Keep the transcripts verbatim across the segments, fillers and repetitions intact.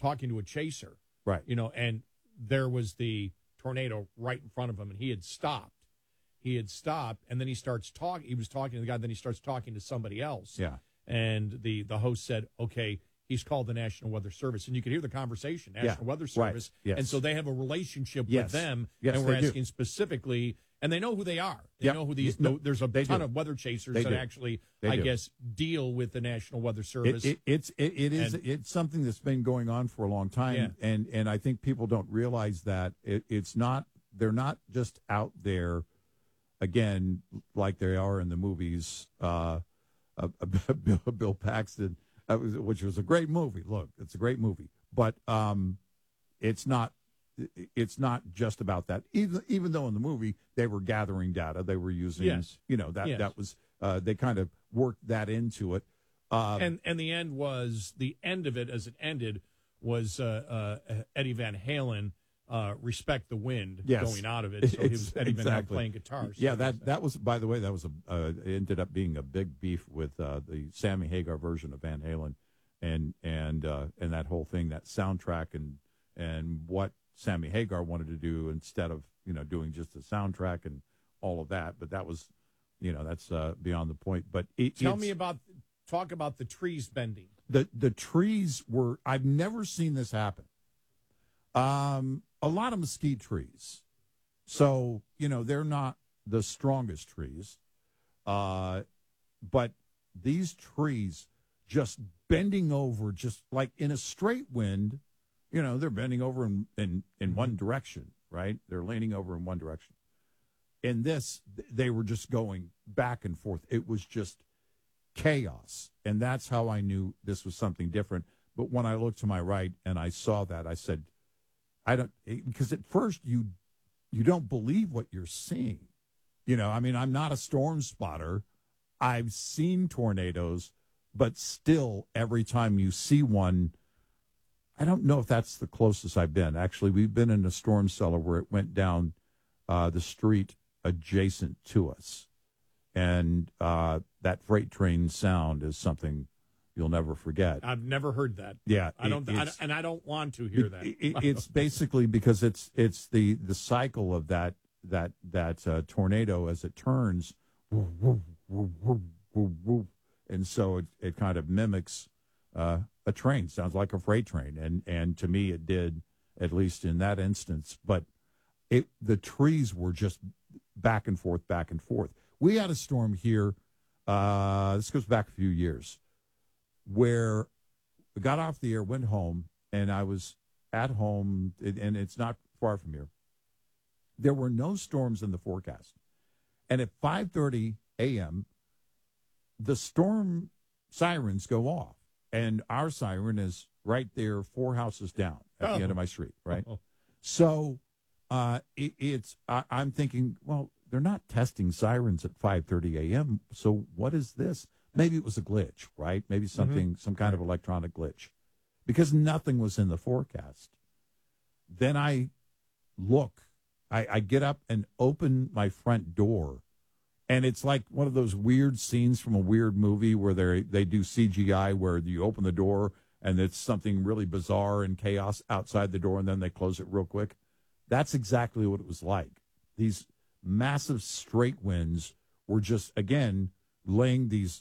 talking to a chaser, Right. you know, and there was the tornado right in front of him, and he had stopped. He had stopped, and then he starts talking. He was talking to the guy, then he starts talking to somebody else. Yeah. And the, the host said, okay, he's called the National Weather Service. And you could hear the conversation, National Yeah. Weather Service. Right. Yes. And so they have a relationship Yes. with them. Yes, and we're they asking do. specifically, and they know who they are. They Yep. know who these, No, no, there's a they ton do. of weather chasers They that do. actually, They I do. guess, deal with the National Weather Service. It, it, it's it, it is And- it's something that's been going on for a long time, Yeah. and and I think people don't realize that it, it's not they're not just out there, again, like they are in the movies. Uh, uh, Bill, Bill Paxton, uh, was- which was a great movie. Look, it's a great movie, but um, it's not. It's not just about that. Even even though in the movie they were gathering data, they were using. Yes. You know that Yes. that was uh, they kind of worked that into it. Uh, and and the end was the end of it as it ended was uh, uh, Eddie Van Halen, uh, "Respect the Wind," Yes. going out of it. So he was It's- Eddie Van Halen exactly. playing guitar. So Yeah, I guess that that was. By the way, that was a uh, it ended up being a big beef with uh, the Sammy Hagar version of Van Halen, and and uh, and that whole thing, that soundtrack, and and what Sammy Hagar wanted to do instead of you know doing just the soundtrack and all of that. But that was, you know, that's uh, beyond the point. But it, Tell it's- me about talk about the trees bending. the the trees were. I've never seen this happen. Um, a lot of mesquite trees, so you know they're not the strongest trees, uh, but these trees just bending over, just like in a straight wind. You know, they're bending over in in, in one direction, right? They're leaning over in one direction. In this, they were just going back and forth. It was just chaos. And that's how I knew this was something different. But when I looked to my right and I saw that, I said, I don't, because at first you, you don't believe what you're seeing. You know, I mean, I'm not a storm spotter. I've seen tornadoes, but still every time you see one, I don't know if that's the closest I've been. Actually, we've been in a storm cellar where it went down uh, the street adjacent to us. And uh, that freight train sound is something you'll never forget. I've never heard that. Yeah, I don't, it- I, it's- and I don't want to hear that. It- it- it's basically because it's it's the, the cycle of that that that uh, tornado as it turns, woo, woo, woo, woo, woo, woo. And so it, it kind of mimics uh, a train. Sounds like a freight train, and and to me it did, at least in that instance. But it the trees were just back and forth, back and forth. We had a storm here. Uh, this goes back a few years, where we got off the air, went home, and I was at home, and it's not far from here. There were no storms in the forecast. And at five thirty a.m., the storm sirens go off, and our siren is right there, four houses down at Oh. the end of my street, right? Oh. So uh, it, it's I, I'm thinking, well, they're not testing sirens at five thirty a.m., so what is this? Maybe it was a glitch, right? Maybe something, some kind of electronic glitch, because nothing was in the forecast. Then I look, I, I get up and open my front door, and it's like one of those weird scenes from a weird movie where they they do C G I, where you open the door and it's something really bizarre and chaos outside the door, and then they close it real quick. That's exactly what it was like. These massive straight winds were just, again, laying these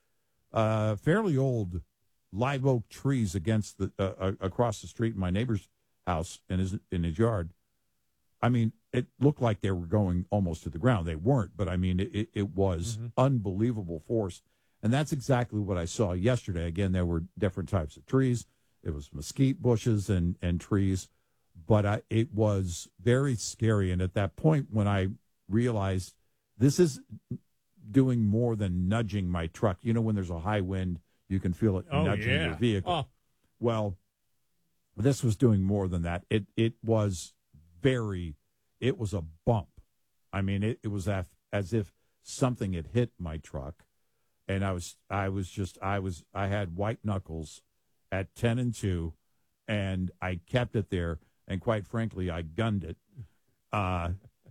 uh, fairly old live oak trees against the uh, uh, across the street in my neighbor's house in his in his yard. I mean, it looked like they were going almost to the ground. They weren't, but I mean, it, it was Mm-hmm. unbelievable force. And that's exactly what I saw yesterday. Again, there were different types of trees. It was mesquite bushes and, and trees, but I, it was very scary. And at that point, when I realized this is doing more than nudging my truck, you know, when there's a high wind, you can feel it Oh, nudging yeah. your vehicle. Oh. Well, this was doing more than that. It it was very, it was a bump. I mean, it, it was as, as if something had hit my truck, and I was I was just I was I had white knuckles at ten and two, and I kept it there, and quite frankly, I gunned it, uh,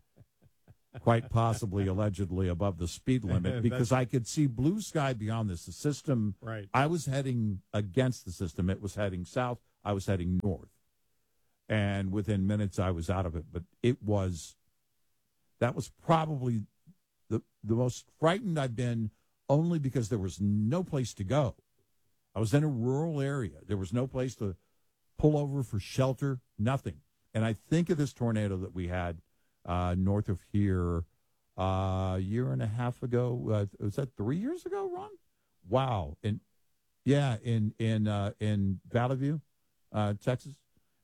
quite possibly allegedly above the speed limit, because I could see blue sky beyond this. The system, Right. I was heading against the system. It was heading south. I was heading north. And within minutes, I was out of it. But it was, that was probably the, the most frightened I've been, only because there was no place to go. I was in a rural area. There was no place to pull over for shelter, nothing. And I think of this tornado that we had uh, north of here uh, a year and a half ago. Uh, was that three years ago, Ron? Wow. And yeah, in in uh, in Valley View, uh, Texas.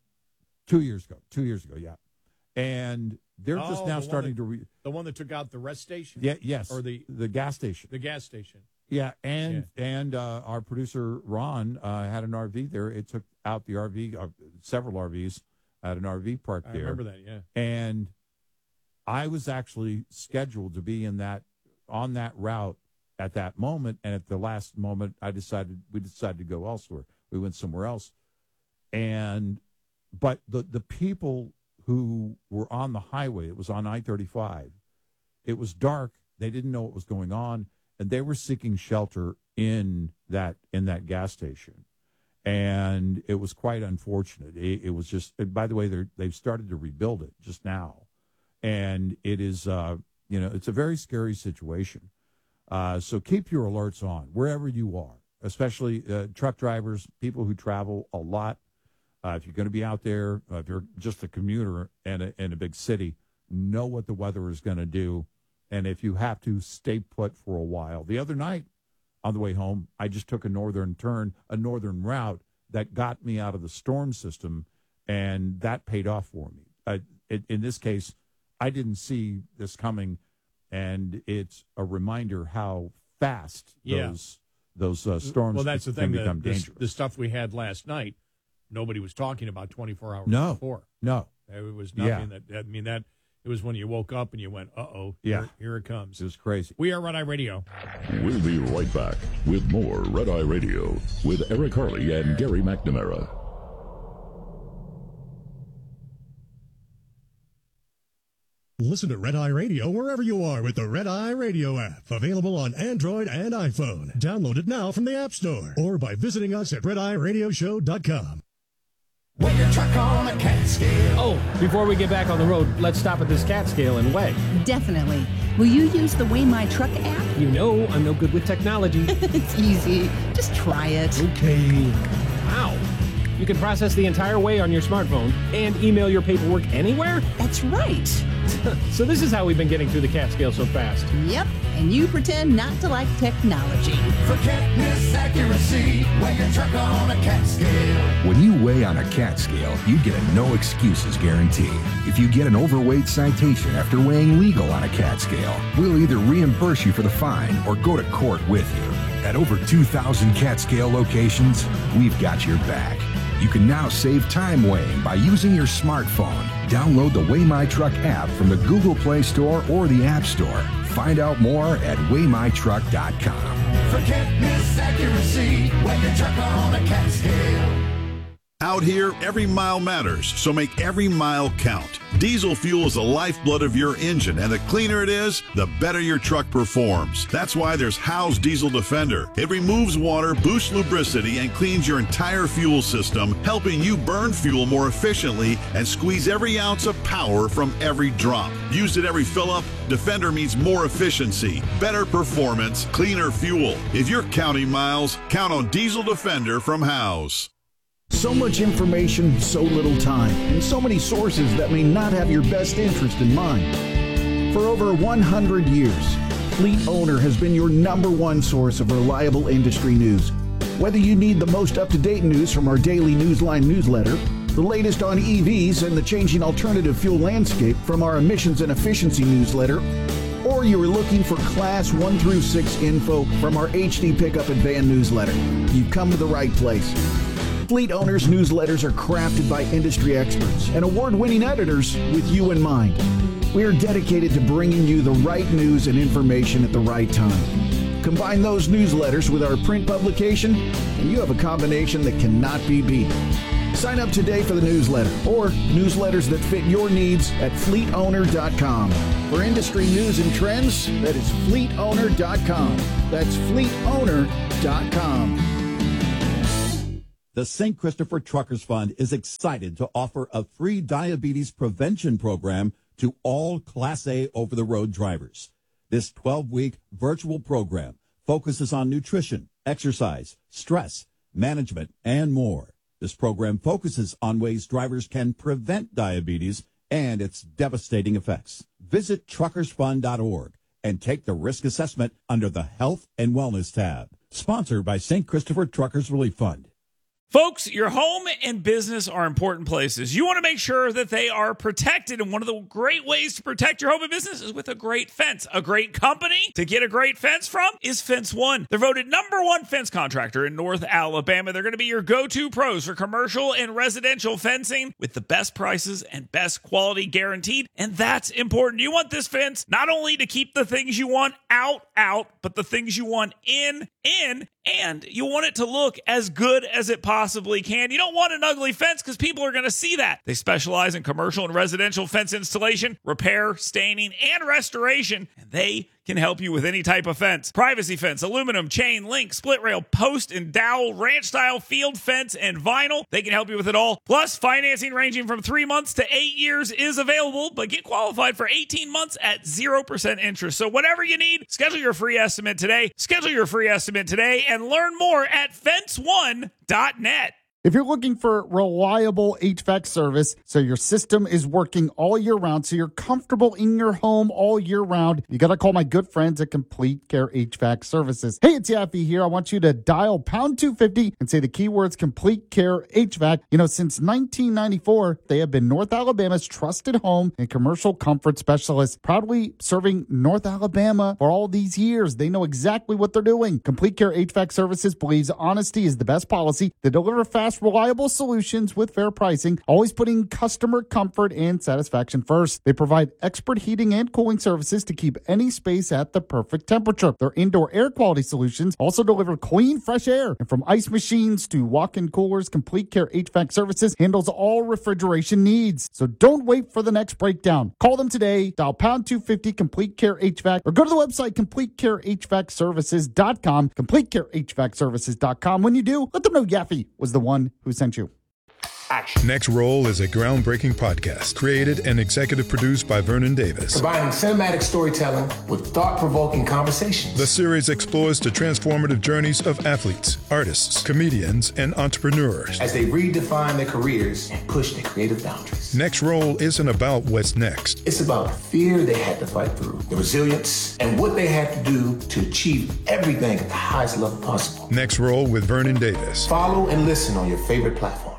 Two years ago. Two years ago, yeah. And they're oh, just now the starting that, to re- the one that took out the rest station. Yeah. Yes. Or the the gas station. The gas station. Yeah, and yeah. and uh, our producer Ron uh, had an R V there. It took out the R V, uh, several R Vs at an R V park I there. remember that, yeah. And I was actually scheduled to be in that on that route at that moment, and at the last moment, I decided we decided to go elsewhere. We went somewhere else, and but the the people who were on the highway, it was on I thirty-five. It was dark. They didn't know what was going on. And they were seeking shelter in that in that gas station, and it was quite unfortunate. It, it was just. And by the way, they're, they've started to rebuild it just now, and it is, uh, you know, it's a very scary situation. Uh, so keep your alerts on wherever you are, especially uh, truck drivers, people who travel a lot. Uh, if you're going to be out there, uh, if you're just a commuter in a, in a big city, know what the weather is going to do. And if you have to, stay put for a while. The other night on the way home, I just took a northern turn, a northern route that got me out of the storm system, and that paid off for me. Uh, it, in this case, I didn't see this coming, and it's a reminder how fast yeah. those those uh, storms well, that's the can thing, become the, dangerous. The, the stuff we had last night, nobody was talking about twenty-four hours no, before. No, it was nothing yeah. that. I mean that. It was when you woke up and you went, uh-oh, yeah. here, here it comes. It was crazy. We are Red Eye Radio. We'll be right back with more Red Eye Radio with Eric Harley and Gary McNamara. Listen to Red Eye Radio wherever you are with the Red Eye Radio app. Available on Android and iPhone. Download it now from the App Store or by visiting us at red eye radio show dot com. Weigh your truck on a cat scale. Oh, before we get back on the road, let's stop at this cat scale and weigh. Definitely. Will you use the Weigh My Truck app? You know I'm no good with technology. It's easy. Just try it. Okay. Wow. You can process the entire weigh on your smartphone and email your paperwork anywhere? That's right. So this is how we've been getting through the cat scale so fast. Yep. And you pretend not to like technology. Forgetness, accuracy. Weigh your truck on a cat scale. When you weigh on a cat scale, you get a no excuses guarantee. If you get an overweight citation after weighing legal on a cat scale, we'll either reimburse you for the fine or go to court with you. At over two thousand cat scale locations, we've got your back. You can now save time weighing by using your smartphone. Download the Weigh My Truck app from the Google Play Store or the App Store. Find out more at weigh my truck dot com. Forgetness, accuracy. Weigh your truck on a cat scale. Out here, every mile matters, so make every mile count. Diesel fuel is the lifeblood of your engine, and the cleaner it is, the better your truck performs. That's why there's Howe's Diesel Defender. It removes water, boosts lubricity, and cleans your entire fuel system, helping you burn fuel more efficiently and squeeze every ounce of power from every drop. Used at every fill-up, Defender means more efficiency, better performance, cleaner fuel. If you're counting miles, count on Diesel Defender from Howe's. So much information, so little time, and so many sources that may not have your best interest in mind. For over one hundred years, Fleet Owner has been your number one source of reliable industry news. Whether you need the most up-to-date news from our daily Newsline newsletter, the latest on E Vs and the changing alternative fuel landscape from our emissions and efficiency newsletter, or you are looking for Class one through six info from our H D Pickup and Van newsletter, you've come to the right place. Fleet Owners newsletters are crafted by industry experts and award-winning editors with you in mind. We are dedicated to bringing you the right news and information at the right time. Combine those newsletters with our print publication, and you have a combination that cannot be beat. Sign up today for the newsletter or newsletters that fit your needs at fleet owner dot com. For industry news and trends, that is fleet owner dot com. That's fleet owner dot com. The Saint Christopher Truckers Fund is excited to offer a free diabetes prevention program to all Class A over-the-road drivers. This twelve-week virtual program focuses on nutrition, exercise, stress, management, and more. This program focuses on ways drivers can prevent diabetes and its devastating effects. Visit truckers fund dot org and take the risk assessment under the Health and Wellness tab. Sponsored by Saint Christopher Truckers Relief Fund. Folks, your home and business are important places. You want to make sure that they are protected, and one of the great ways to protect your home and business is with a great fence. A great company to get a great fence from is Fence One. They're voted number one fence contractor in North Alabama. They're going to be your go-to pros for commercial and residential fencing with the best prices and best quality guaranteed, and that's important. You want this fence not only to keep the things you want out, out, but the things you want in, in, and you want it to look as good as it possibly can. You don't want an ugly fence because people are going to see that. They specialize in commercial and residential fence installation, repair, staining, and restoration, and they can help you with any type of fence. Privacy fence, aluminum, chain, link, split rail, post and dowel, ranch style, field fence, and vinyl. They can help you with it all. Plus, financing ranging from three months to eight years is available, but get qualified for eighteen months at zero percent interest. So whatever you need, schedule your free estimate today. Schedule your free estimate today and learn more at fence one dot net. If you're looking for reliable H V A C service so your system is working all year round, so you're comfortable in your home all year round, you got to call my good friends at Complete Care H V A C Services. Hey, it's Yaffee here. I want you to dial pound two fifty and say the keywords Complete Care H V A C. You know, since nineteen ninety-four, they have been North Alabama's trusted home and commercial comfort specialist, proudly serving North Alabama for all these years. They know exactly what they're doing. Complete Care H V A C Services believes honesty is the best policy. They deliver fast, reliable solutions with fair pricing, always putting customer comfort and satisfaction first. They provide expert heating and cooling services to keep any space at the perfect temperature. Their indoor air quality solutions also deliver clean, fresh air. And from ice machines to walk-in coolers, Complete Care H V A C Services handles all refrigeration needs. So don't wait for the next breakdown. Call them today. Dial pound two fifty Complete Care H V A C or go to the website complete care h v a c services dot com. complete care h v a c services dot com. When you do, let them know Yaffee was the one who sent you. Action. Next Roll is a groundbreaking podcast created and executive produced by Vernon Davis. Combining cinematic storytelling with thought-provoking conversations. The series explores the transformative journeys of athletes, artists, comedians, and entrepreneurs as they redefine their careers and push their creative boundaries. Next Roll isn't about what's next. It's about the fear they had to fight through, the resilience, and what they had to do to achieve everything at the highest level possible. Next Roll with Vernon Davis. Follow and listen on your favorite platform.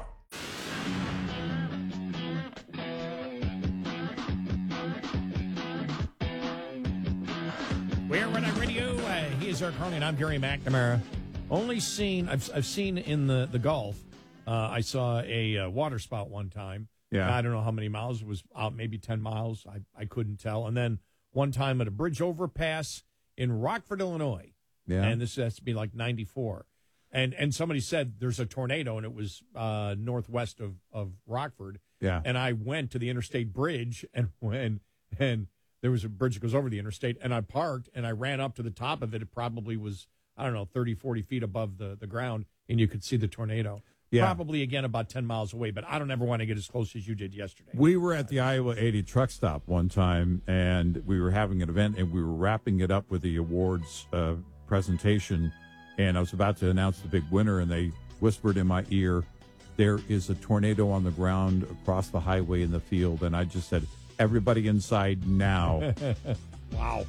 Eric Harley, and I'm Gary McNamara. Only seen, I've I've seen in the, the Gulf, uh, I saw a uh, water spout one time. Yeah. I don't know how many miles. It was out, maybe ten miles. I, I couldn't tell. And then one time at a bridge overpass in Rockford, Illinois. Yeah. And this has to be like ninety-four. And and somebody said there's a tornado, and it was uh, northwest of, of Rockford. Yeah. And I went to the interstate bridge, and when and there was a bridge that goes over the interstate, and I parked, and I ran up to the top of it. It probably was, I don't know, thirty, forty feet above the, the ground, and you could see the tornado. Yeah. Probably, again, about ten miles away, but I don't ever want to get as close as you did yesterday. We were at the Iowa eighty truck stop one time, and we were having an event, and we were wrapping it up with the awards uh, presentation, and I was about to announce the big winner, and they whispered in my ear, there is a tornado on the ground across the highway in the field, and I just said, everybody inside now. Wow.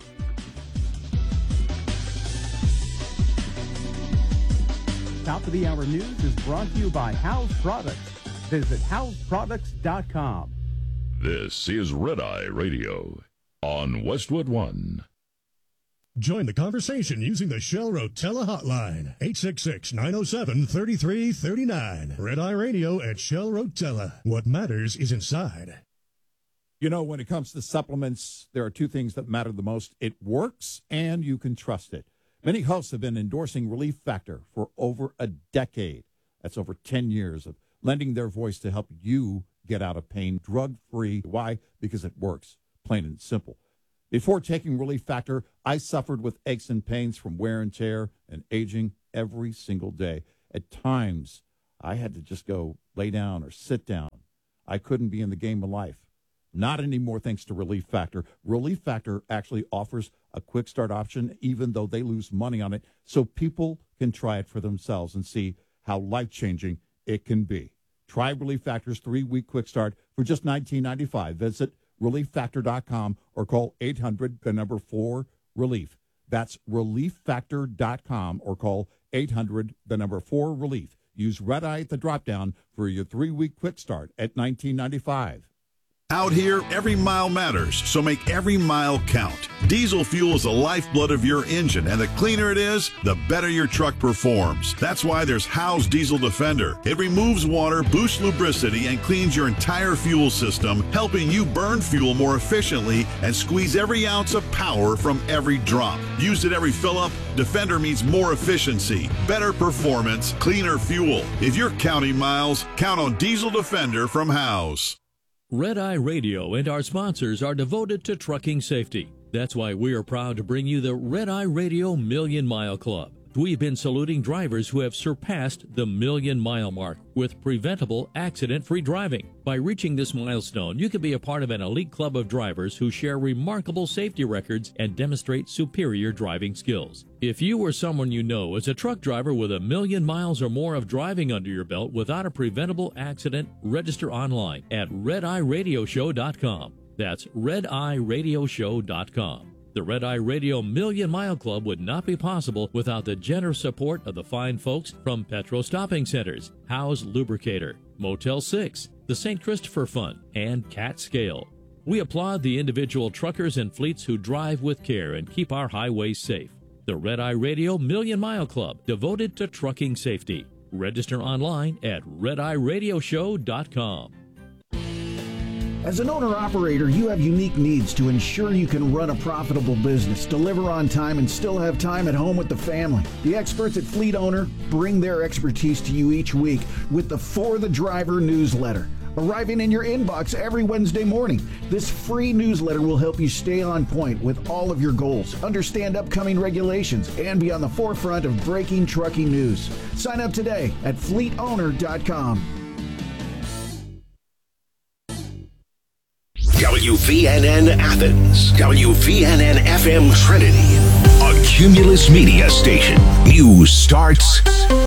Top of the Hour News is brought to you by House Products. Visit house products dot com. This is Red Eye Radio on Westwood One. Join the conversation using the Shell Rotella hotline, eight six six, nine oh seven, three three three nine. Red Eye Radio at Shell Rotella. What matters is inside. You know, when it comes to supplements, there are two things that matter the most. It works, and you can trust it. Many hosts have been endorsing Relief Factor for over a decade. That's over ten years of lending their voice to help you get out of pain drug-free. Why? Because it works, plain and simple. Before taking Relief Factor, I suffered with aches and pains from wear and tear and aging every single day. At times, I had to just go lay down or sit down. I couldn't be in the game of life. Not anymore, thanks to Relief Factor. Relief Factor actually offers a quick start option, even though they lose money on it, so people can try it for themselves and see how life-changing it can be. Try Relief Factor's three-week quick start for just nineteen ninety-five. Visit relief factor dot com or call eight hundred, the number four, relief. That's relief factor dot com or call eight hundred, the number four, relief. Use Red Eye at the drop-down for your three-week quick start at nineteen ninety-five. Out here, every mile matters, so make every mile count. Diesel fuel is the lifeblood of your engine, and the cleaner it is, the better your truck performs. That's why there's Howe's Diesel Defender. It removes water, boosts lubricity, and cleans your entire fuel system, helping you burn fuel more efficiently and squeeze every ounce of power from every drop. Used at every fill-up, Defender means more efficiency, better performance, cleaner fuel. If you're counting miles, count on Diesel Defender from Howe's. Red Eye Radio and our sponsors are devoted to trucking safety. That's why we are proud to bring you the Red Eye Radio Million Mile Club. We've been saluting drivers who have surpassed the million mile mark with preventable accident-free driving. By reaching this milestone, you can be a part of an elite club of drivers who share remarkable safety records and demonstrate superior driving skills. If you or someone you know is a truck driver with a million miles or more of driving under your belt without a preventable accident, register online at red eye radio show dot com. That's red eye radio show dot com. The Red Eye Radio Million Mile Club would not be possible without the generous support of the fine folks from Petro Stopping Centers, Howe's Lubricator, Motel six, the Saint Christopher Fund, and Cat Scale. We applaud the individual truckers and fleets who drive with care and keep our highways safe. The Red Eye Radio Million Mile Club, devoted to trucking safety. Register online at red eye radio show dot com. As an owner-operator, you have unique needs to ensure you can run a profitable business, deliver on time, and still have time at home with the family. The experts at Fleet Owner bring their expertise to you each week with the For the Driver newsletter, arriving in your inbox every Wednesday morning. This free newsletter will help you stay on point with all of your goals, understand upcoming regulations, and be on the forefront of breaking trucking news. Sign up today at fleet owner dot com. W V N N Athens, W V N N F M Trinity, a Cumulus Media station. News starts.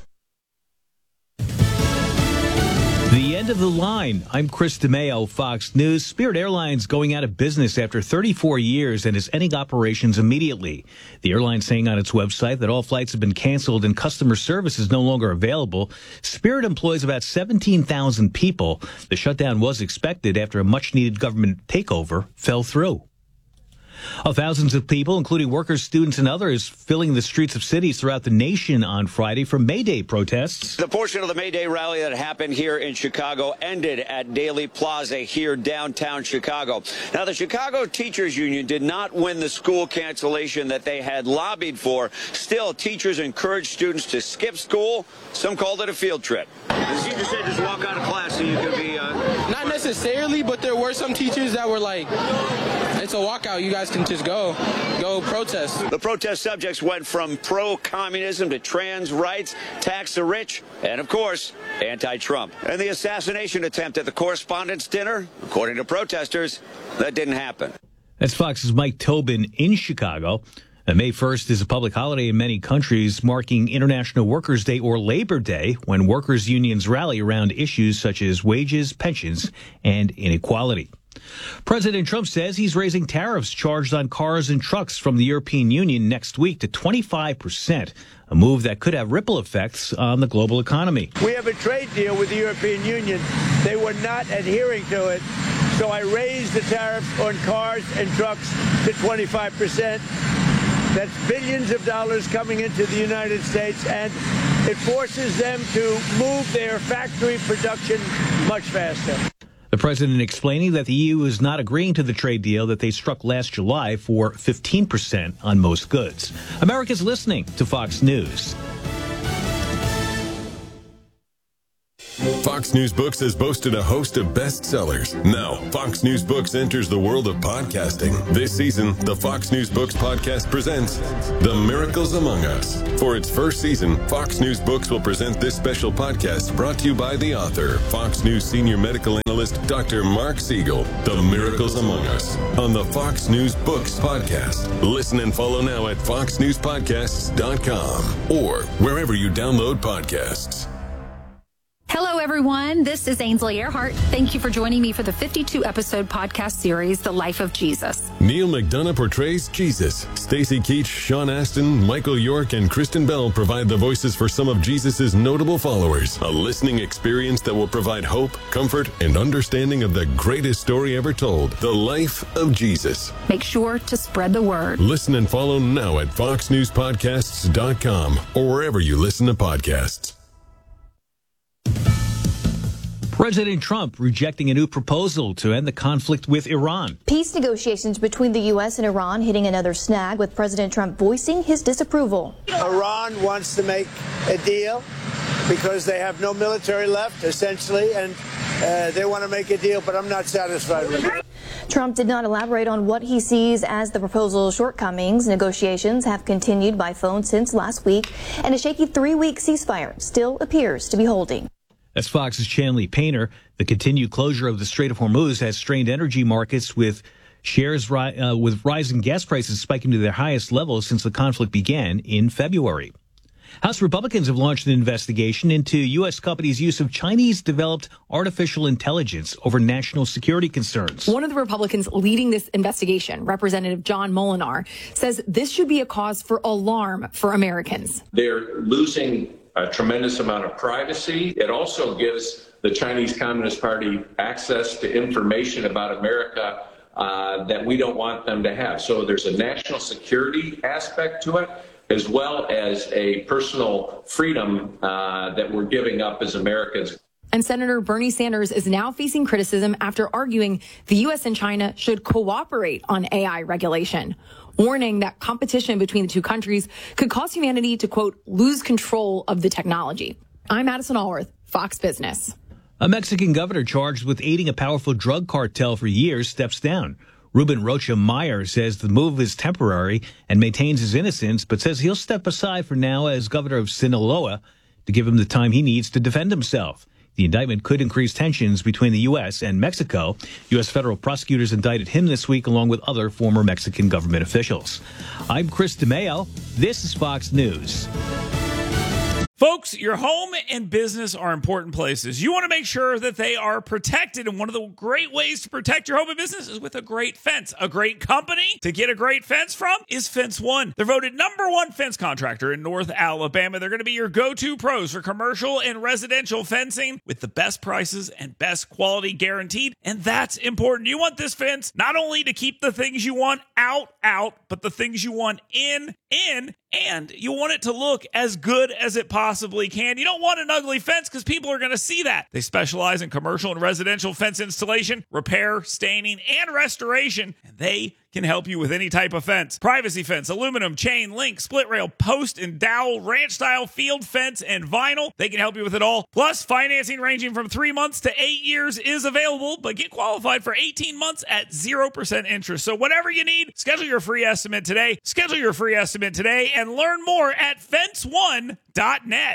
The end of the line. I'm Chris DeMeo, Fox News. Spirit Airlines going out of business after thirty-four years and is ending operations immediately. The airline saying on its website that all flights have been canceled and customer service is no longer available. Spirit employs about seventeen thousand people. The shutdown was expected after a much-needed government takeover fell through. Uh, thousands of people, including workers, students, and others, filling the streets of cities throughout the nation on Friday for May Day protests. The portion of the May Day rally that happened here in Chicago ended at Daley Plaza here downtown Chicago. Now, the Chicago Teachers Union did not win the school cancellation that they had lobbied for. Still, teachers encouraged students to skip school. Some called it a field trip. The teacher said just walk out of class so you could be... Uh... Not necessarily, but there were some teachers that were like, it's a walkout, you guys can just go, go protest. The protest subjects went from pro-communism to trans rights, tax the rich, and of course, anti-Trump. And the assassination attempt at the Correspondents' Dinner, according to protesters, that didn't happen. That's Fox's Mike Tobin in Chicago. And May first is a public holiday in many countries, marking International Workers' Day or Labor Day, when workers' unions rally around issues such as wages, pensions, and inequality. President Trump says he's raising tariffs charged on cars and trucks from the European Union next week to twenty-five percent, a move that could have ripple effects on the global economy. We have a trade deal with the European Union. They were not adhering to it, so I raised the tariffs on cars and trucks to twenty-five percent. That's billions of dollars coming into the United States, and it forces them to move their factory production much faster. The president explaining that the E U is not agreeing to the trade deal that they struck last July for fifteen percent on most goods. America's listening to Fox News. Fox News Books has boasted a host of bestsellers. Now, Fox News Books enters the world of podcasting. This season, the Fox News Books podcast presents The Miracles Among Us. For its first season, Fox News Books will present this special podcast brought to you by the author, Fox News senior medical analyst, Doctor Mark Siegel. The Miracles Among Us on the Fox News Books podcast. Listen and follow now at fox news podcasts dot com or wherever you download podcasts. Hello, everyone. This is Ainsley Earhart. Thank you for joining me for the fifty-two episode podcast series, The Life of Jesus. Neil McDonough portrays Jesus. Stacy Keach, Sean Astin, Michael York, and Kristen Bell provide the voices for some of Jesus' notable followers. A listening experience that will provide hope, comfort, and understanding of the greatest story ever told, The Life of Jesus. Make sure to spread the word. Listen and follow now at fox news podcasts dot com or wherever you listen to podcasts. President Trump rejecting a new proposal to end the conflict with Iran. Peace negotiations between the U S and Iran hitting another snag, with President Trump voicing his disapproval. Iran wants to make a deal because they have no military left, essentially, and uh, they want to make a deal, but I'm not satisfied with it. Trump did not elaborate on what he sees as the proposal's shortcomings. Negotiations have continued by phone since last week, and a shaky three-week ceasefire still appears to be holding. As Fox's Chanley Painter, the continued closure of the Strait of Hormuz has strained energy markets, with shares ri- uh, with rising gas prices spiking to their highest levels since the conflict began in February. House Republicans have launched an investigation into U S companies' use of Chinese-developed artificial intelligence over national security concerns. One of the Republicans leading this investigation, Representative John Molinar, says this should be a cause for alarm for Americans. They're losing a tremendous amount of privacy. It also gives the Chinese Communist Party access to information about America uh, that we don't want them to have. So there's a national security aspect to it, as well as a personal freedom uh, that we're giving up as Americans. And Senator Bernie Sanders is now facing criticism after arguing the U S and China should cooperate on A I regulation, warning that competition between the two countries could cause humanity to, quote, lose control of the technology. I'm Madison Allworth, Fox Business. A Mexican governor charged with aiding a powerful drug cartel for years steps down. Ruben Rocha Meyer says the move is temporary and maintains his innocence, but says he'll step aside for now as governor of Sinaloa to give him the time he needs to defend himself. The indictment could increase tensions between the U S and Mexico. U S federal prosecutors indicted him this week along with other former Mexican government officials. I'm Chris DeMeo. This is Fox News. Folks, your home and business are important places. You want to make sure that they are protected, and one of the great ways to protect your home and business is with a great fence. A great company to get a great fence from is Fence One. They're voted number one fence contractor in North Alabama. They're going to be your go-to pros for commercial and residential fencing with the best prices and best quality guaranteed, and that's important. You want this fence not only to keep the things you want out, out, but the things you want in, in, and you want it to look as good as it possibly can. You don't want an ugly fence because people are going to see that. They specialize in commercial and residential fence installation, repair, staining, and restoration, and they can help you with any type of fence. Privacy fence, aluminum, chain, link, split rail, post and dowel, ranch style, field fence, and vinyl. They can help you with it all. Plus, financing ranging from three months to eight years is available, but get qualified for eighteen months at zero percent interest. So whatever you need, schedule your free estimate today. Schedule your free estimate today and learn more at fence one dot net.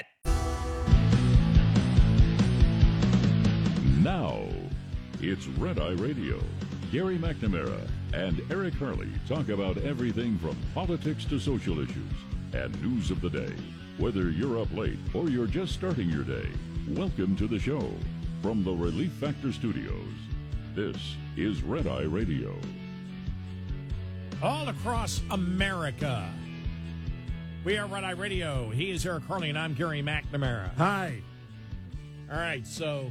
Now, it's Red Eye Radio. Gary McNamara and Eric Harley talk about everything from politics to social issues and news of the day. Whether you're up late or you're just starting your day, welcome to the show. From the Relief Factor Studios, this is Red Eye Radio. All across America, we are Red Eye Radio. He is Eric Harley, and I'm Gary McNamara. Hi. All right, so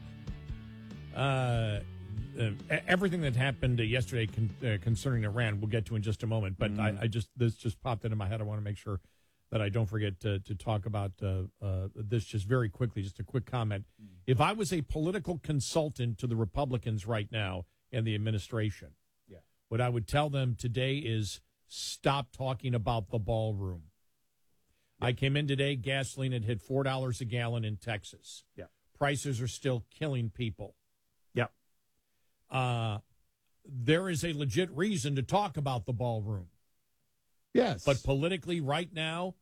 uh, uh, everything that happened uh, yesterday con- uh, concerning Iran, we'll get to in just a moment. But mm. I, I just this just popped into my head. I want to make sure that I don't forget to, to talk about uh, uh, this just very quickly. Just a quick comment. Mm. If I was a political consultant to the Republicans right now and the administration, yeah. what I would tell them today is stop talking about the ballroom. Yeah. I came in today, gasoline had hit four dollars a gallon in Texas. Yeah. prices are still killing people. Yep. Uh, there is a legit reason to talk about the ballroom. Yes. But politically right now,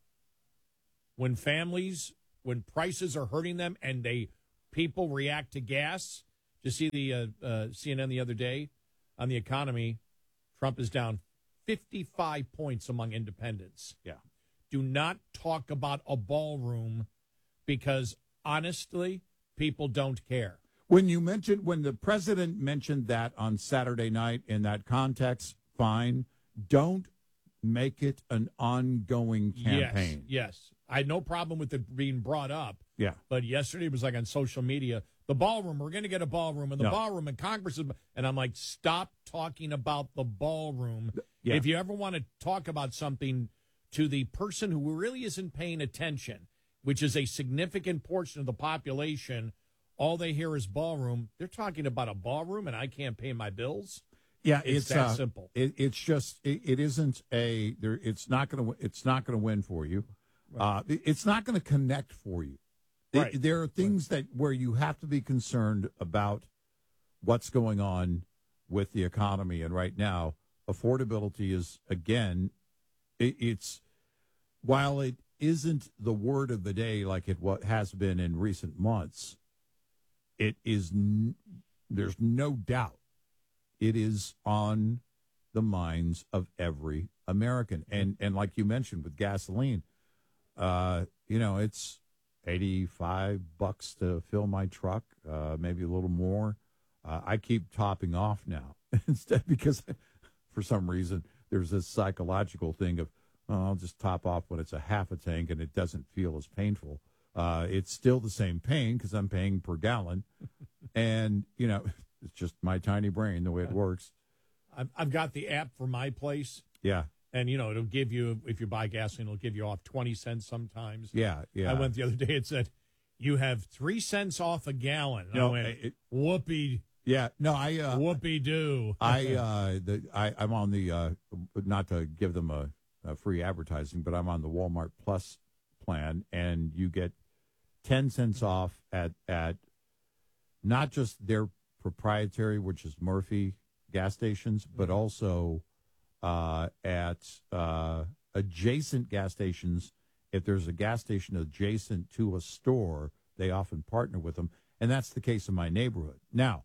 when families, when prices are hurting them and they people react to gas, did you see the uh, uh, C N N the other day on the economy? Trump is down fifty-five points among independents. Yeah. Do not talk about a ballroom because, honestly, people don't care. When you mentioned, when the president mentioned that on Saturday night in that context, fine. Don't make it an ongoing campaign. Yes, yes. I had no problem with it being brought up. Yeah. But yesterday it was like on social media, the ballroom, we're going to get a ballroom, and the No. ballroom, and Congress is, and I'm like, stop talking about the ballroom. Yeah. If you ever want to talk about something to the person who really isn't paying attention, which is a significant portion of the population, all they hear is ballroom. They're talking about a ballroom, and I can't pay my bills. Yeah, it's, it's, that uh, simple. It, it's just it, it isn't a there. It's not going to it's not going to win for you. Uh, it- it's not going to connect for you. It- Right. there are things that where you have to be concerned about what's going on with the economy, and right now, affordability is again. It, it's while it isn't the word of the day like it what has been in recent months. It is. N- there's no doubt. It is on the minds of every American. And and like you mentioned with gasoline, uh, you know, it's eighty-five bucks to fill my truck, uh, maybe a little more. Uh, I keep topping off now instead because for some reason there's this psychological thing of, oh, I'll just top off when it's a half a tank and it doesn't feel as painful. Uh, it's still the same pain because I'm paying per gallon. And, you know, it's just my tiny brain, the way it works. I've, I've got the app for my place. Yeah. And, you know, it'll give you, if you buy gasoline, it'll give you off twenty cents sometimes. Yeah, yeah. I went the other day, it said, you have three cents off a gallon. And No, I went, it- whoopee. Yeah, no, I uh, whoopee do. I uh, the I, I'm on the uh, not to give them a, a free advertising, but I'm on the Walmart Plus plan, and you get ten cents off at at not just their proprietary, which is Murphy gas stations, but also uh, at uh, adjacent gas stations. If there's a gas station adjacent to a store, they often partner with them, and that's the case in my neighborhood now.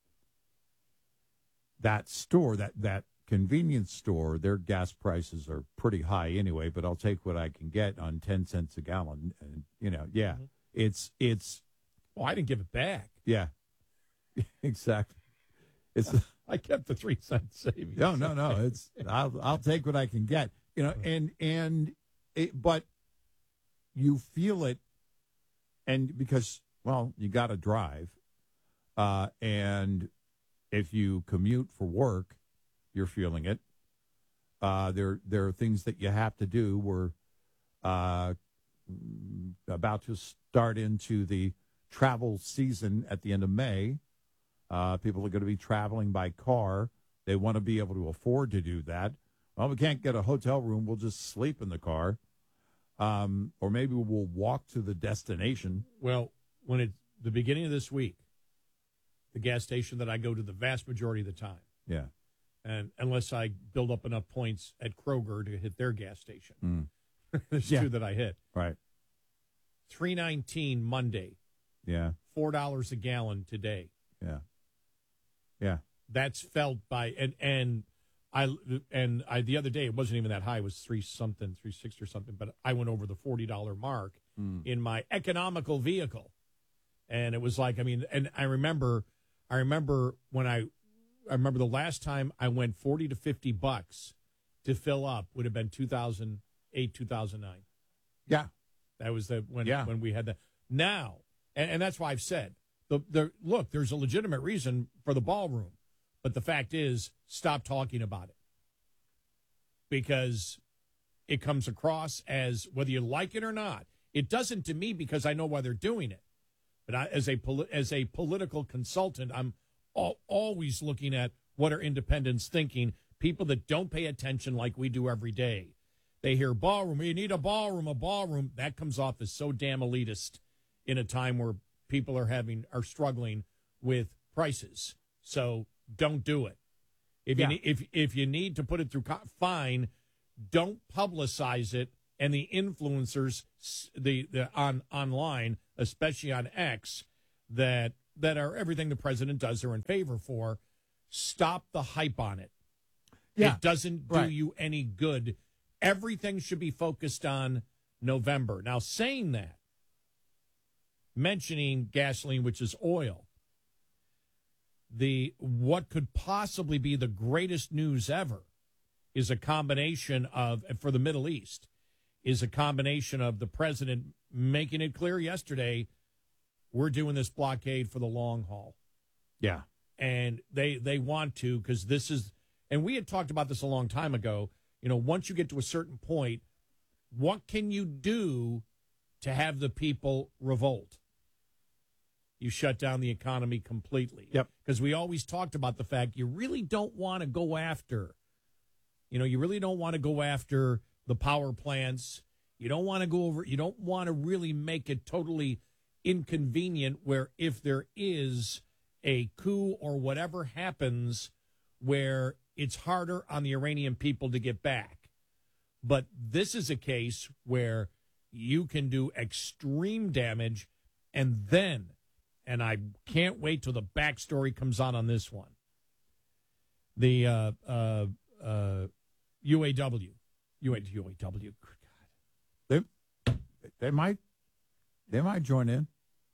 That store, that, that convenience store, their gas prices are pretty high anyway, but I'll take what I can get on ten cents a gallon. And, you know, yeah, Mm-hmm. it's, it's, Well, I didn't give it back. yeah, exactly. It's, I kept the three cent savings. no, no, no. It's, I'll, I'll take what I can get, you know, and, and, it, but you feel it. And because, well, you got to drive, uh, and, if you commute for work, you're feeling it. Uh, there, there are things that you have to do. We're uh, about to start into the travel season at the end of May. Uh, people are going to be traveling by car. They want to be able to afford to do that. Well, we can't get a hotel room. We'll just sleep in the car. Um, or maybe we'll walk to the destination. Well, when it's the beginning of this week, the gas station that I go to the vast majority of the time. Yeah. And unless I build up enough points at Kroger to hit their gas station. Mm. There's Yeah. two that I hit. Right. three nineteen Monday. Yeah. four dollars a gallon today. Yeah. Yeah. That's felt by and and I and I the other day it wasn't even that high. It was three something, three six or something, but I went over the forty dollar mark Mm. in my economical vehicle. And it was like, I mean, and I remember I remember when I I remember the last time I went forty to fifty bucks to fill up would have been two thousand eight, two thousand nine. Yeah. That was the when Yeah. when we had that. Now, and, and that's why I've said the the look, there's a legitimate reason for the ballroom, but the fact is, stop talking about it. Because it comes across as whether you like it or not. It doesn't to me because I know why they're doing it. But I, as a poli- as a political consultant, I'm al- always looking at what are independents thinking. People that don't pay attention like we do every day. They hear ballroom. You need a ballroom, a ballroom. That comes off as so damn elitist in a time where people are having are struggling with prices. So don't do it. If Yeah. you need, if if you need to put it through, co- fine. Don't publicize it. And the influencers, s- the the on online, especially on X, that that are everything the president does are in favor for. Stop the hype on it. Yeah. It doesn't do Right. you any good. Everything should be focused on November. Now, saying that, mentioning gasoline, which is oil, the what could possibly be the greatest news ever is a combination of, for the Middle East, is a combination of the president making it clear yesterday, we're doing this blockade for the long haul. Yeah. And they they want to, because this is, and we had talked about this a long time ago, you know, once you get to a certain point, what can you do to have the people revolt? You shut down the economy completely. Yep. Because we always talked about the fact you really don't want to go after, you know, you really don't want to go after the power plants. You don't want to go over, you don't want to really make it totally inconvenient where if there is a coup or whatever happens where it's harder on the Iranian people to get back. But this is a case where you can do extreme damage, and then, and I can't wait till the backstory comes on on this one, the uh, uh, uh, U A W. U A W. They, they might they might join in.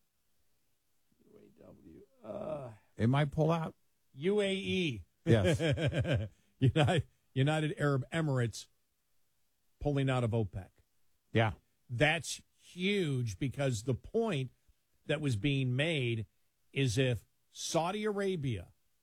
U A W. Uh, they might pull out. U A E. Yes. United, United Arab Emirates pulling out of OPEC. Yeah. That's huge because the point that was being made is if Saudi Arabia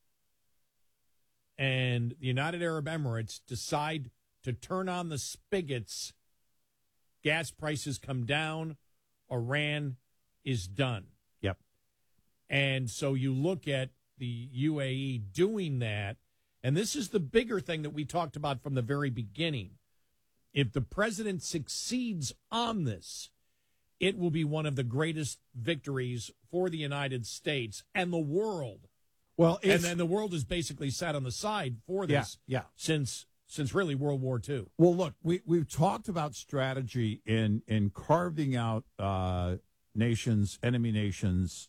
and the United Arab Emirates decide to turn on the spigots, gas prices come down, Iran is done. Yep. And so you look at the U A E doing that, and this is the bigger thing that we talked about from the very beginning. If the president succeeds on this, it will be one of the greatest victories for the United States and the world. Well, and then the world has basically sat on the side for this Yeah, yeah. since since really World War Two. Well, look, we we've talked about strategy in in carving out uh, nations, enemy nations,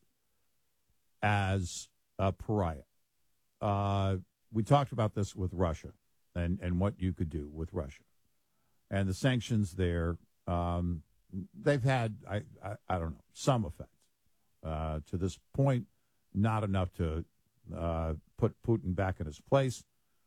as a pariah. Uh, we talked about this with Russia and and what you could do with Russia, and the sanctions there. Um, they've had I, I I don't know some effect uh, to this point, not enough to uh, put Putin back in his place.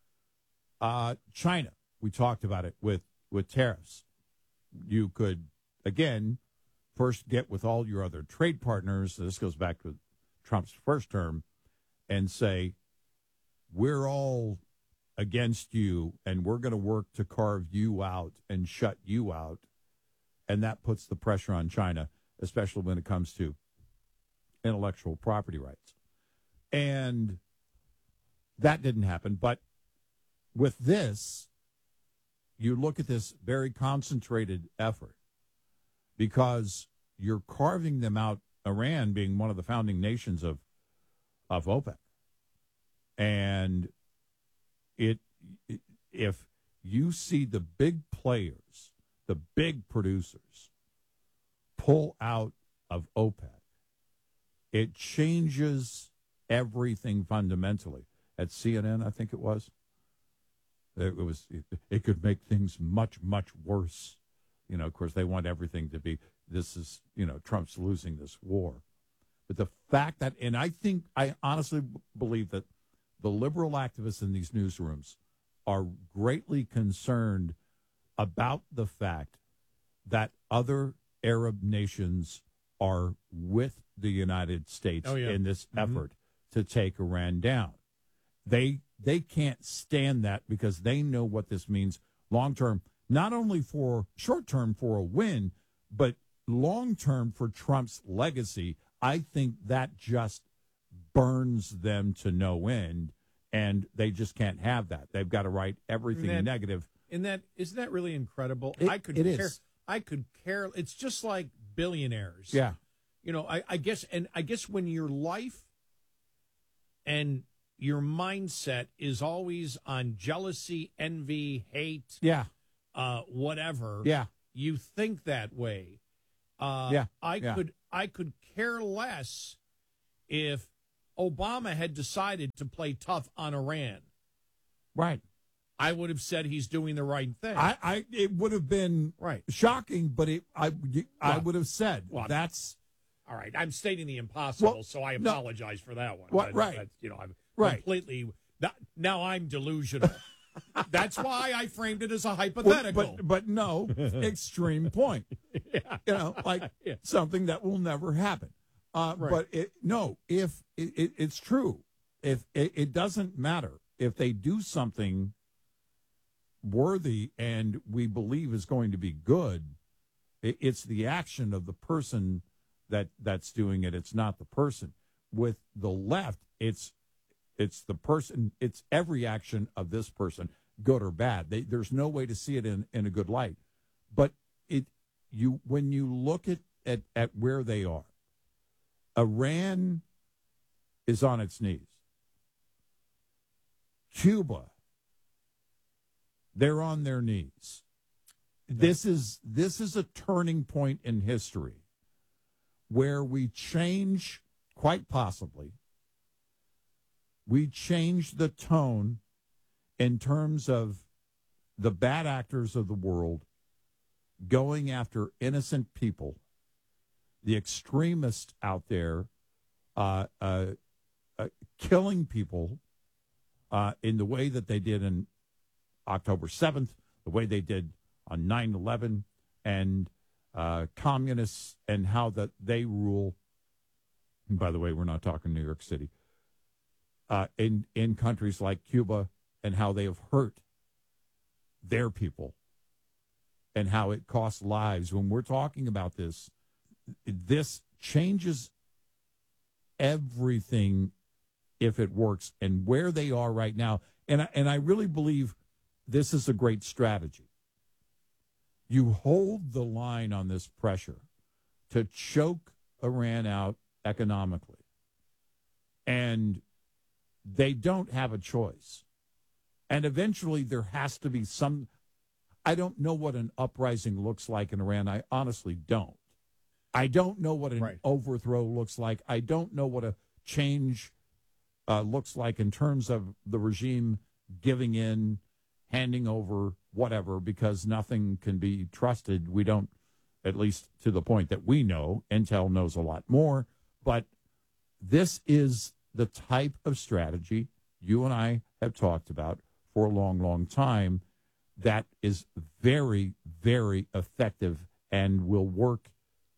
Uh, China, we talked about it with, with tariffs. You could, again, first get with all your other trade partners. This goes back to Trump's first term and say, we're all against you and we're going to work to carve you out and shut you out. And that puts the pressure on China, especially when it comes to intellectual property rights. And that didn't happen. But with this, you look at this very concentrated effort because you're carving them out, Iran being one of the founding nations of of OPEC. And it, it if you see the big players, the big producers pull out of OPEC, it changes everything fundamentally. At C N N, I think it was. It was. It, it could make things much, much worse. You know, of course, they want everything to be. This is, you know, Trump's losing this war, but the fact that, and I think, I honestly b- believe that the liberal activists in these newsrooms are greatly concerned about the fact that other Arab nations are with the United States Oh, yeah. in this Mhm. effort to take Iran down. They they can't stand that because they know what this means long term, not only for short term for a win, but long term for Trump's legacy. I think that just burns them to no end, and they just can't have that. They've got to write everything Isn't that- negative. And that isn't that really incredible? It- I could it care. is. I could care. It's just like billionaires. Yeah. you know, I, I guess, and I guess when your life and your mindset is always on jealousy, envy, hate, yeah, uh, whatever, yeah, you think that way. Uh, yeah, I yeah. could, I could care less if Obama had decided to play tough on Iran. Right. I would have said he's doing the right thing. I, I it would have been right. shocking, but it, I, I Well, would have said well, that's all right. I'm stating the impossible, Well, so I no. apologize for that one. Well, But right. that's, you know, I'm Right. completely that, now I'm delusional. That's why I framed it as a hypothetical. But, but no, extreme point. Yeah. You know, like Yeah. something that will never happen. Uh, Right. But it, no, if it, it, it's true, if it, it doesn't matter if they do something worthy and we believe is going to be good, it, it's the action of the person that that's doing it. It's not the person. With the left, it's it's the person. It's every action of this person, good or bad. They, there's no way to see it in, in a good light. But it you when you look at, at, at where they are, Iran is on its knees. Cuba, they're on their knees. This is this is a turning point in history where we change, quite possibly, we change the tone in terms of the bad actors of the world going after innocent people, the extremists out there uh, uh, uh, killing people uh, in the way that they did in October seventh, the way they did on nine eleven, and uh, communists and how that they rule. And by the way, we're not talking New York City. Uh, in in countries like Cuba, and how they have hurt their people, and how it costs lives. When we're talking about this, this changes everything if it works, and where they are right now. And I, and I really believe this is a great strategy. You hold the line on this pressure to choke Iran out economically, and they don't have a choice. And eventually there has to be some, I don't know what an uprising looks like in Iran. I honestly don't. I don't know what an Right. overthrow looks like. I don't know what a change uh, looks like in terms of the regime giving in, handing over, whatever, because nothing can be trusted. We don't, at least to the point that we know. Intel knows a lot more. But this is the type of strategy you and I have talked about for a long, long time that is very, very effective and will work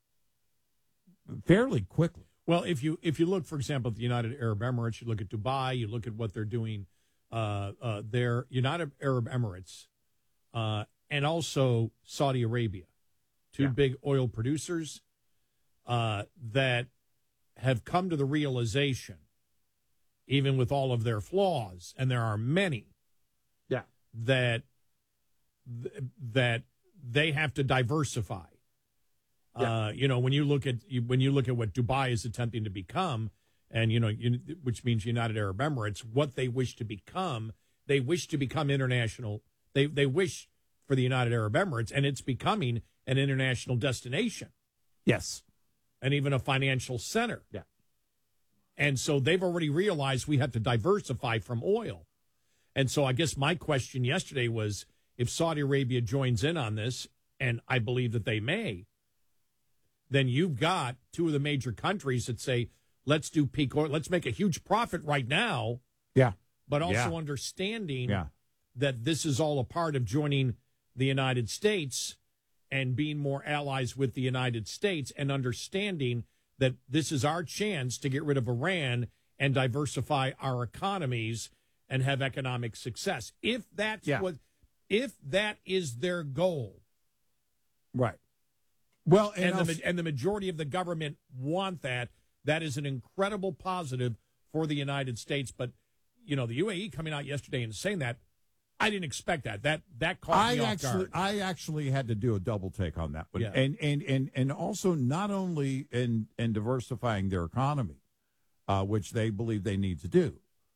fairly quickly. Well, if you if you look, for example, at the United Arab Emirates, you look at Dubai, you look at what they're doing uh, uh, there, United Arab Emirates, uh, and also Saudi Arabia, two Yeah. big oil producers uh, that have come to the realization, even with all of their flaws, and there are many, Yeah. that th- that they have to diversify. Yeah. Uh, you know, when you look at you- when you look at what Dubai is attempting to become, and you know, you, which means United Arab Emirates, what they wish to become, they wish to become international. They they wish for the United Arab Emirates, and it's becoming an international destination. Yes. And even a financial center. Yeah. And so they've already realized we have to diversify from oil. And so I guess my question yesterday was, if Saudi Arabia joins in on this, and I believe that they may, then you've got two of the major countries that say, let's do peak oil, let's make a huge profit right now, Yeah. but also Yeah. understanding Yeah. that this is all a part of joining the United States and being more allies with the United States, and understanding that this is our chance to get rid of Iran and diversify our economies and have economic success. If that's Yeah. what, if that is their goal, Right. Well, and, and, I'll the s- ma- and the majority of the government want that, that is an incredible positive for the United States. But you know, the U A E coming out yesterday and saying that, I didn't expect that. That that caught I me off actually, guard. I actually had to do a double take on that one, Yeah. and and and and also not only in in diversifying their economy, uh, which they believe they need to do,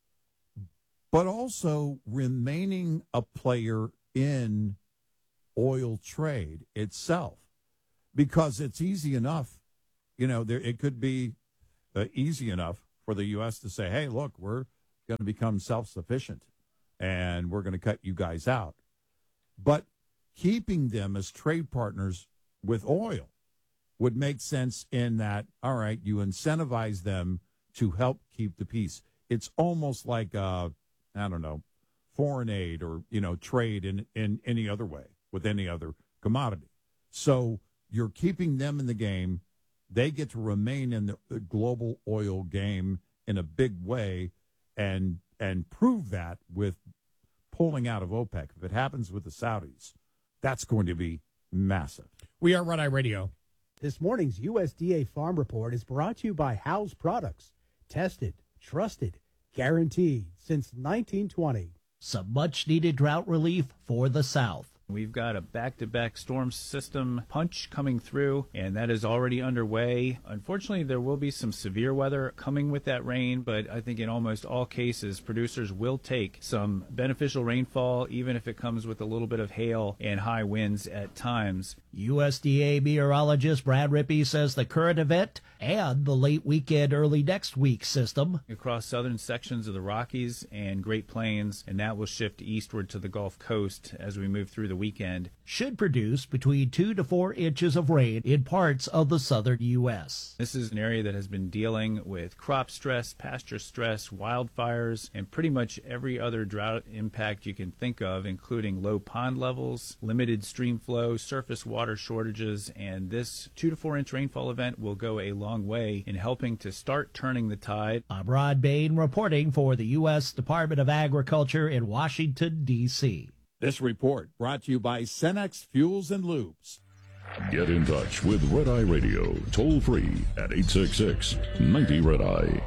but also remaining a player in oil trade itself, because it's easy enough, you know, there it could be uh, easy enough for the U S to say, hey, look, we're going to become self-sufficient and we're going to cut you guys out. But keeping them as trade partners with oil would make sense in that, all right, you incentivize them to help keep the peace. It's almost like, uh, I don't know, foreign aid or, you know, trade in, in any other way with any other commodity. So you're keeping them in the game. They get to remain in the, the global oil game in a big way and and prove that with pulling out of OPEC. If it happens with the Saudis, that's going to be massive. We are Red Eye Radio. This morning's U S D A Farm Report is brought to you by House Products. Tested, trusted, guaranteed since nineteen twenty. Some much-needed drought relief for the South. We've got a back-to-back storm system punch coming through, and that is already underway. Unfortunately, there will be some severe weather coming with that rain, but I think in almost all cases, producers will take some beneficial rainfall, even if it comes with a little bit of hail and high winds at times. U S D A meteorologist Brad Rippey says the current event and the late weekend, early next week system Across southern sections of the Rockies and Great Plains, and that will shift eastward to the Gulf Coast as we move through the weekend. should produce between two to four inches of rain in parts of the southern U S. This is an area that has been dealing with crop stress, pasture stress, wildfires, and pretty much every other drought impact you can think of, including low pond levels, limited stream flow, surface water shortages, and this two to four inch rainfall event will go a long way in helping to start turning the tide. I'm Rod Bain reporting for the U S Department of Agriculture in Washington, D C This report brought to you by Cenex Fuels and Lubes. Get in touch with Red Eye Radio, toll free at eight six six, ninety Red Eye.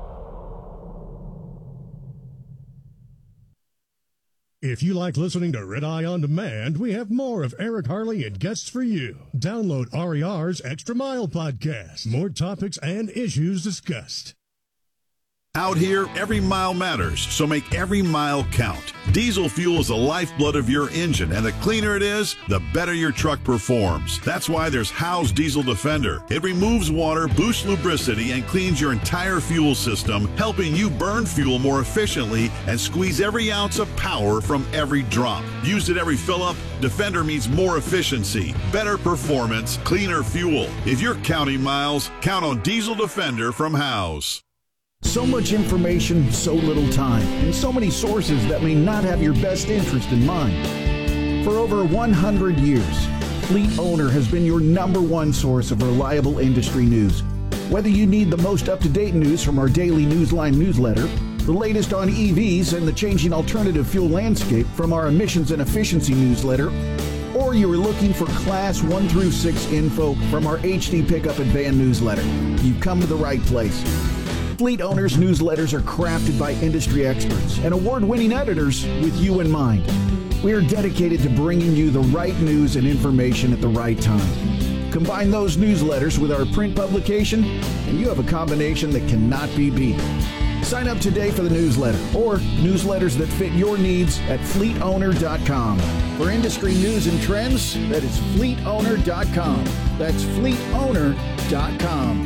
If you like listening to Red Eye On Demand, we have more of Eric Harley and guests for you. Download R E R's Extra Mile podcast. More topics and issues discussed. Out here, every mile matters, so make every mile count. Diesel fuel is the lifeblood of your engine, and the cleaner it is, the better your truck performs. That's why there's Howe's Diesel Defender. It removes water, boosts lubricity, and cleans your entire fuel system, helping you burn fuel more efficiently and squeeze every ounce of power from every drop. Used at every fill-up, Defender means more efficiency, better performance, cleaner fuel. If you're counting miles, count on Diesel Defender from Howe's. So much information, so little time, and so many sources that may not have your best interest in mind. For over one hundred years, Fleet Owner has been your number one source of reliable industry news. Whether you need the most up-to-date news from our daily Newsline newsletter, the latest on E Vs and the changing alternative fuel landscape from our emissions and efficiency newsletter, or you are looking for Class one through six info from our H D Pickup and Van newsletter, you've come to the right place. Fleet Owners newsletters are crafted by industry experts and award-winning editors with you in mind. We are dedicated to bringing you the right news and information at the right time. Combine those newsletters with our print publication, and you have a combination that cannot be beat. Sign up today for the newsletter or newsletters that fit your needs at fleet owner dot com. For industry news and trends, that is fleet owner dot com. That's fleet owner dot com.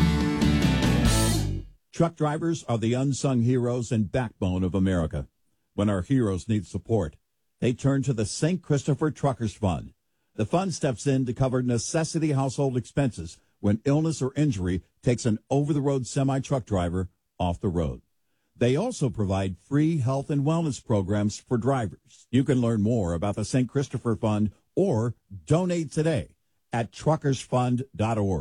Truck drivers are the unsung heroes and backbone of America. When our heroes need support, they turn to the Saint Christopher Truckers Fund. The fund steps in to cover necessity household expenses when illness or injury takes an over-the-road semi-truck driver off the road. They also provide free health and wellness programs for drivers. You can learn more about the Saint Christopher Fund or donate today at truckers fund dot org.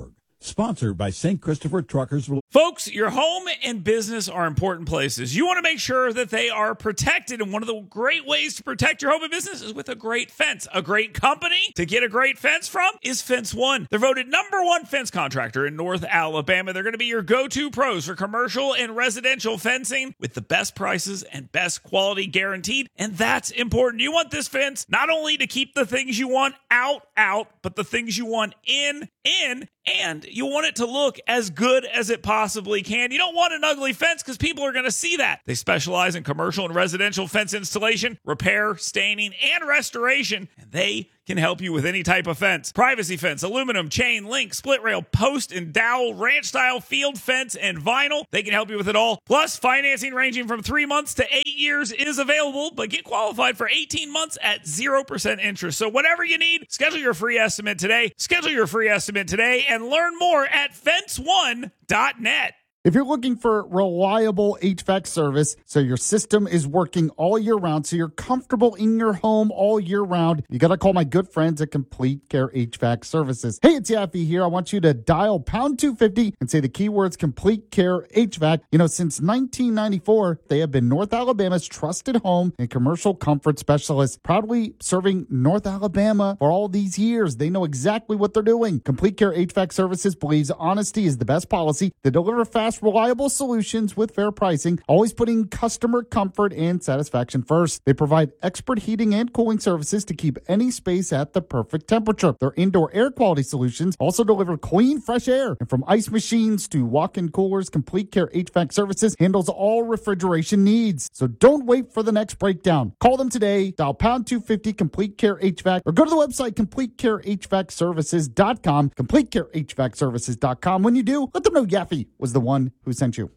Sponsored by Saint Christopher Truckers. Folks, your home and business are important places. You want to make sure that they are protected, and one of the great ways to protect your home and business is with a great fence. A great company to get a great fence from is Fence One. They're voted number one fence contractor in North Alabama. They're going to be your go-to pros for commercial and residential fencing with the best prices and best quality guaranteed, and that's important. You want this fence not only to keep the things you want out, out, but the things you want in, in, and you want it to look as good as it possibly can. You don't want an ugly fence because people are going to see that. They specialize in commercial and residential fence installation, repair, staining, and restoration, and they can help you with any type of fence. Privacy fence, aluminum, chain, link, split rail, post and dowel, ranch style, field fence, and vinyl. They can help you with it all. Plus, financing ranging from three months to eight years is available, but get qualified for eighteen months at zero percent interest. So whatever you need, schedule your free estimate today. Schedule your free estimate today and learn more at fence one dot net. If you're looking for reliable H V A C service so your system is working all year round, so you're comfortable in your home all year round, you got to call my good friends at Complete Care H V A C Services. Hey, it's Yaffee here. I want you to dial pound two fifty and say the keywords Complete Care H V A C. You know, since nineteen ninety-four, they have been North Alabama's trusted home and commercial comfort specialist, proudly serving North Alabama for all these years. They know exactly what they're doing. Complete Care H V A C Services believes honesty is the best policy. They deliver fast, reliable solutions with fair pricing, always putting customer comfort and satisfaction first. They provide expert heating and cooling services to keep any space at the perfect temperature. Their indoor air quality solutions also deliver clean, fresh air. And from ice machines to walk-in coolers, Complete Care H V A C Services handles all refrigeration needs. So don't wait for the next breakdown. Call them today, dial pound two fifty Complete Care H V A C, or go to the website complete care h v a c services dot com, complete care h v a c services dot com. When you do, let them know Yaffee was the one who sent you.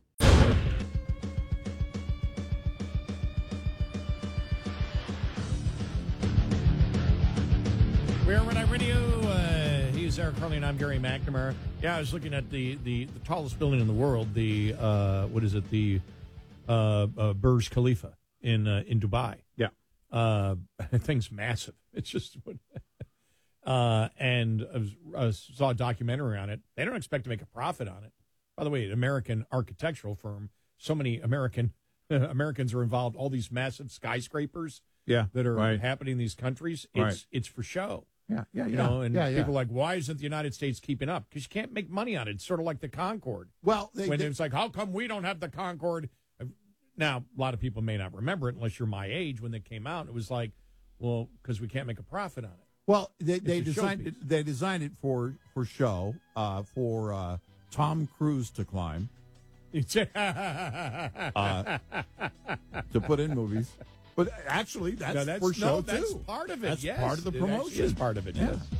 We're Red Eye Radio. Uh, he's Eric Carly, and I'm Gary McNamara. Yeah, I was looking at the, the, the tallest building in the world, the, uh, what is it, the uh, uh, Burj Khalifa in uh, in Dubai. Yeah. Uh, that thing's massive. It's just... uh, and I, was, I saw a documentary on it. They don't expect to make a profit on it. By the way, an American architectural firm. So many American uh, Americans are involved. All these massive skyscrapers, yeah, that are right. happening in these countries. It's Right. it's for show. Yeah, yeah, you yeah. know. And Yeah, yeah. people are like, why isn't the United States keeping up? Because you can't make money on it. It's sort of like the Concorde. Well, they, when they, it's like, how come we don't have the Concorde? Now, a lot of people may not remember it unless you're my age. When they came out, it was like, well, because we can't make a profit on it. Well, they, they It's a designed showpiece. it, they designed it for for show, uh, for uh, Tom Cruise to climb, uh, to put in movies. But actually, that's, No, that's for show no, that's too. part of it. That's yes. part of the It promotion. actually is part of it. Yeah, Yes.